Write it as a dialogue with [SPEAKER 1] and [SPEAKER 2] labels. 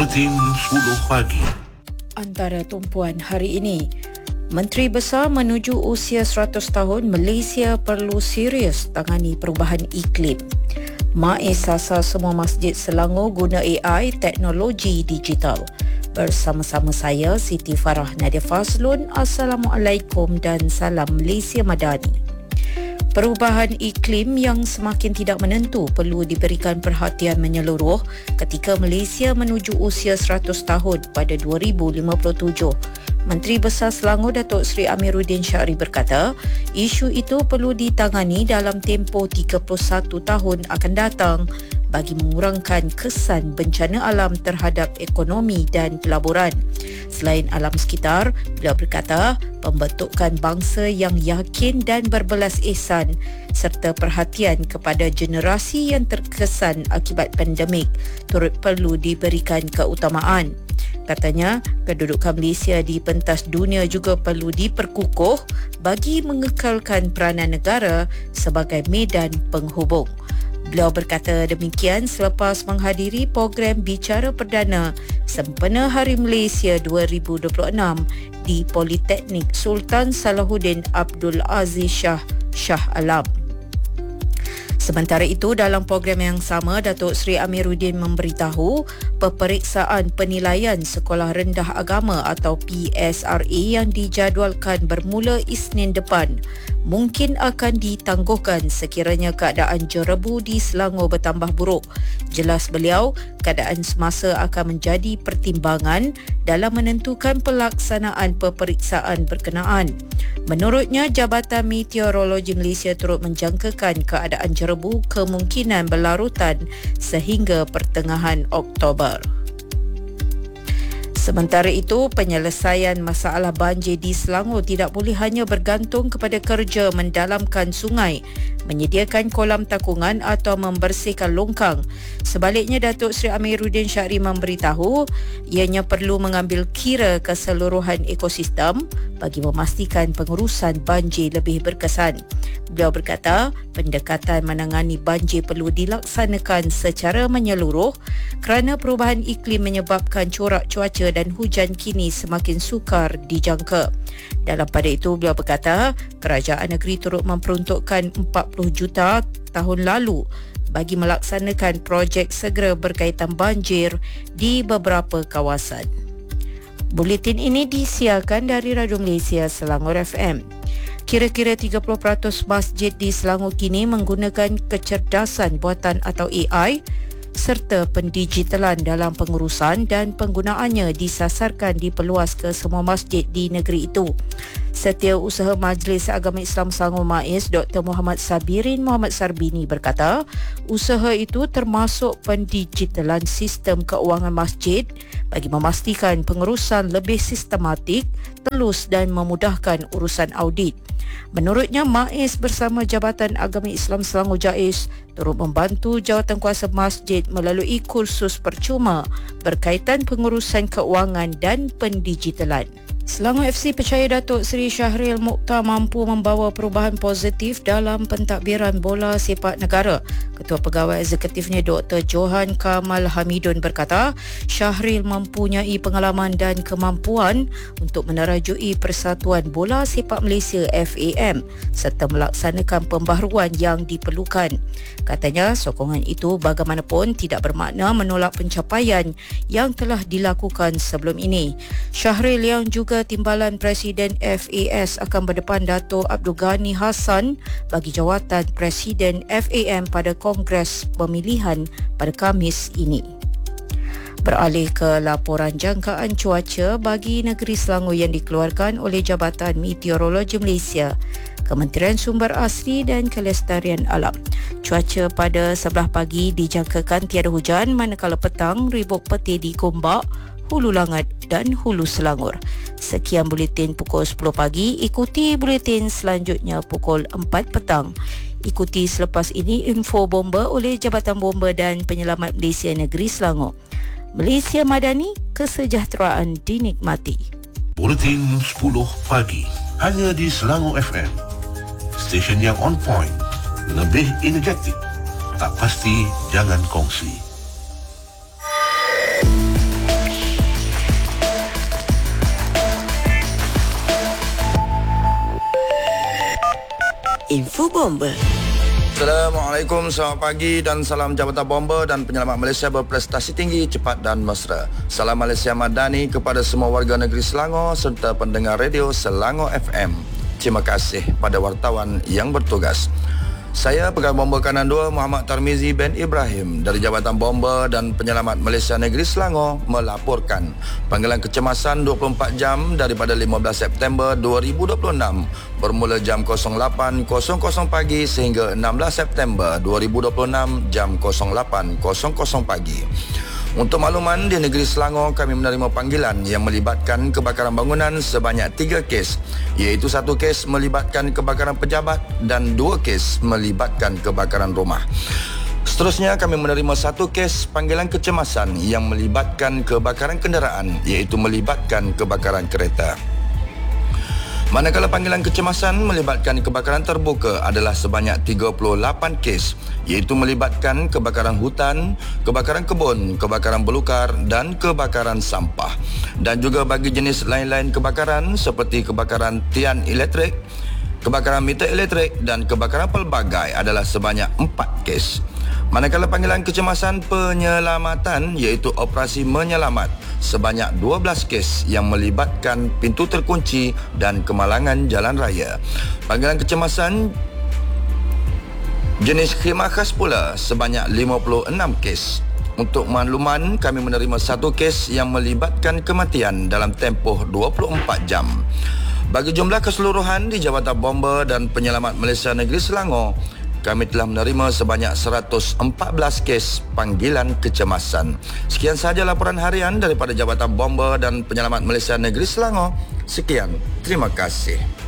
[SPEAKER 1] Buletin 10 pagi.
[SPEAKER 2] Antara tumpuan hari ini, Menteri Besar menuju usia 100 tahun, Malaysia perlu serius tangani perubahan iklim. MAIS sasar semua masjid Selangor guna AI, teknologi digital. Bersama-sama saya, Siti Farah Nadia Fazlun. Assalamualaikum dan salam Malaysia Madani. Perubahan iklim yang semakin tidak menentu perlu diberikan perhatian menyeluruh ketika Malaysia menuju usia 100 tahun pada 2057. Menteri Besar Selangor Datuk Seri Amiruddin Syari berkata, isu itu perlu ditangani dalam tempoh 31 tahun akan datang bagi mengurangkan kesan bencana alam terhadap ekonomi dan pelaburan. Selain alam sekitar, beliau berkata, pembentukan bangsa yang yakin dan berbelas ihsan serta perhatian kepada generasi yang terkesan akibat pandemik turut perlu diberikan keutamaan. Katanya, kedudukan Malaysia di pentas dunia juga perlu diperkukuh bagi mengekalkan peranan negara sebagai medan penghubung. Beliau berkata demikian selepas menghadiri program bicara perdana Sempena Hari Malaysia 2026 di Politeknik Sultan Salahuddin Abdul Aziz Shah Alam. Sementara itu, dalam program yang sama, Datuk Seri Amiruddin memberitahu peperiksaan penilaian Sekolah Rendah Agama atau PSRA yang dijadualkan bermula Isnin depan mungkin akan ditangguhkan sekiranya keadaan jerebu di Selangor bertambah buruk. Jelas beliau, keadaan semasa akan menjadi pertimbangan dalam menentukan pelaksanaan peperiksaan berkenaan. Menurutnya, Jabatan Meteorologi Malaysia turut menjangkakan keadaan jerebu kemungkinan berlarutan sehingga pertengahan Oktober. Sementara itu, penyelesaian masalah banjir di Selangor tidak boleh hanya bergantung kepada kerja mendalamkan sungai, menyediakan kolam takungan atau membersihkan longkang. Sebaliknya, Datuk Seri Amiruddin Syari memberitahu ianya perlu mengambil kira keseluruhan ekosistem bagi memastikan pengurusan banjir lebih berkesan. Beliau berkata, pendekatan menangani banjir perlu dilaksanakan secara menyeluruh kerana perubahan iklim menyebabkan corak cuaca dan hujan kini semakin sukar dijangka. Dalam pada itu, beliau berkata, kerajaan negeri turut memperuntukkan 40 juta tahun lalu bagi melaksanakan projek segera berkaitan banjir di beberapa kawasan. Buletin ini disiarkan dari Radio Malaysia Selangor FM. Kira-kira 30% masjid di Selangor kini menggunakan kecerdasan buatan atau AI serta pendigitalan dalam pengurusan dan penggunaannya disasarkan diperluas ke semua masjid di negeri itu. Setiausaha Majlis Agama Islam Selangor MAIS Dr. Muhammad Sabirin Muhammad Sarbini berkata, usaha itu termasuk pendigitalan sistem keuangan masjid bagi memastikan pengurusan lebih sistematik, telus dan memudahkan urusan audit. Menurutnya, MAIS bersama Jabatan Agama Islam Selangor JAIS turut membantu Jawatankuasa Masjid melalui kursus percuma berkaitan pengurusan keuangan dan pendigitalan. Selangor FC percaya Datuk Seri Syahril Mokhtar mampu membawa perubahan positif dalam pentadbiran bola sepak negara. Ketua Pegawai Eksekutifnya Dr. Johan Kamal Hamidun berkata, Syahril mempunyai pengalaman dan kemampuan untuk menerajui Persatuan Bola Sepak Malaysia FAM serta melaksanakan pembaharuan yang diperlukan. Katanya, sokongan itu bagaimanapun tidak bermakna menolak pencapaian yang telah dilakukan sebelum ini. Syahril yang juga Timbalan Presiden FAS akan berdepan Dato' Abdul Ghani Hassan bagi jawatan Presiden FAM pada Kongres Pemilihan pada Khamis ini. Beralih ke laporan jangkaan cuaca bagi negeri Selangor yang dikeluarkan oleh Jabatan Meteorologi Malaysia, Kementerian Sumber Asli dan Kelestarian Alam. Cuaca pada sebelah pagi dijangkakan tiada hujan, manakala petang ribut peti di Gombak, Hulu Langat dan Hulu Selangor. Sekian buletin pukul 10 pagi. Ikuti buletin selanjutnya pukul 4 petang. Ikuti selepas ini info bomba oleh Jabatan Bomba dan Penyelamat Malaysia Negeri Selangor. Malaysia Madani, kesejahteraan dinikmati.
[SPEAKER 1] Buletin 10 pagi. Hanya di Selangor FM. Stesen yang on point. Lebih energetik. Tak pasti, jangan kongsi.
[SPEAKER 3] Info Bomba.
[SPEAKER 4] Assalamualaikum, selamat pagi dan salam Jabatan Bomba dan Penyelamat Malaysia berprestasi tinggi, cepat dan mesra. Salam Malaysia Madani kepada semua warga negeri Selangor serta pendengar radio Selangor FM. Terima kasih pada wartawan yang bertugas. Saya Pegawai Bomba Kanan 2 Muhammad Tarmizi bin Ibrahim dari Jabatan Bomba dan Penyelamat Malaysia Negeri Selangor melaporkan panggilan kecemasan 24 jam daripada 15 September 2026 bermula jam 08.00 pagi sehingga 16 September 2026 jam 08.00 pagi. Untuk makluman, di negeri Selangor kami menerima panggilan yang melibatkan kebakaran bangunan sebanyak 3 kes, iaitu 1 kes melibatkan kebakaran pejabat dan 2 kes melibatkan kebakaran rumah. Seterusnya kami menerima 1 kes panggilan kecemasan yang melibatkan kebakaran kenderaan, iaitu melibatkan kebakaran kereta. Manakala panggilan kecemasan melibatkan kebakaran terbuka adalah sebanyak 38 kes, iaitu melibatkan kebakaran hutan, kebakaran kebun, kebakaran belukar dan kebakaran sampah. Dan juga bagi jenis lain-lain kebakaran seperti kebakaran tian elektrik, kebakaran meter elektrik dan kebakaran pelbagai adalah sebanyak 4 kes. Manakala panggilan kecemasan penyelamatan iaitu operasi menyelamat sebanyak 12 kes yang melibatkan pintu terkunci dan kemalangan jalan raya. Panggilan kecemasan jenis khidmat khas pula sebanyak 56 kes. Untuk makluman, kami menerima 1 kes yang melibatkan kematian dalam tempoh 24 jam. Bagi jumlah keseluruhan di Jabatan Bomba dan Penyelamat Malaysia Negeri Selangor, kami telah menerima sebanyak 114 kes panggilan kecemasan. Sekian sahaja laporan harian daripada Jabatan Bomba dan Penyelamat Malaysia Negeri Selangor. Sekian, terima kasih.